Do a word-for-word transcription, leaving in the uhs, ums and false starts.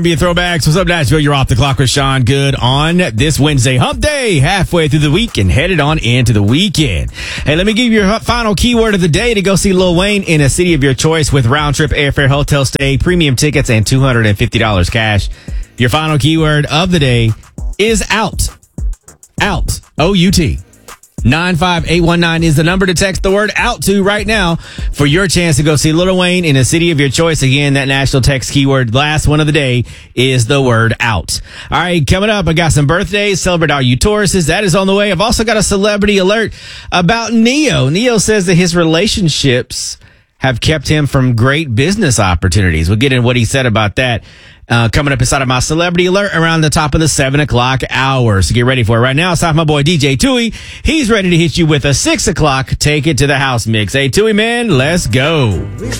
Be throwbacks. What's up, Nashville? You're off the clock with Sean Good on this Wednesday hump day, halfway through the week and headed on into the weekend. Hey, let me give you your final keyword of the day to go see Lil Wayne in a city of your choice with round trip airfare, hotel stay, premium tickets, and two hundred fifty dollars cash. Your final keyword of the day is out. Out. O U T. nine five eight one nine is the number to text the word out to right now for your chance to go see Lil Wayne in a city of your choice. Again, that national text keyword, last one of the day, is the word out. All right, coming up, I got some birthdays. Celebrate all you Tauruses. That is on the way. I've also got a celebrity alert about Neo. Neo says that his relationships have kept him from great business opportunities. We'll get into what he said about that. Uh, coming up inside of my celebrity alert around the top of the seven o'clock hour. So get ready for it. Right now, it's time for my boy D J Tui. He's ready to hit you with a six o'clock Take It to the House mix. Hey, Tui, man, let's go.